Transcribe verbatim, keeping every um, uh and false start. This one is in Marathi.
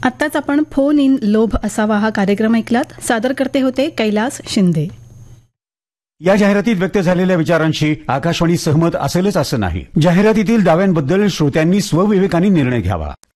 आत्ताच आपण फोन इन लोभ असावा हा कार्यक्रम ऐकलात. सादर करते होते कैलास शिंदे. या जाहिरातीत व्यक्त झालेल्या विचारांशी आकाशवाणी सहमत असेलच असं नाही. जाहिरातीतील दाव्यांबद्दल श्रोत्यांनी स्वविवेकाने निर्णय घ्यावा.